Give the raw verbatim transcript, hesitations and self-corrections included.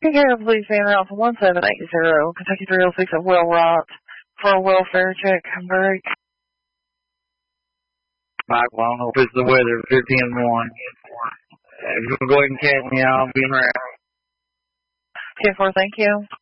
Take care of police van route for one seven eight zero, Kentucky three oh six at Will Rock for a welfare check. Break. Michael, I don't know if it's the weather, fifteen one. If you want to go ahead and catch me, I'll be around. ten four, thank you.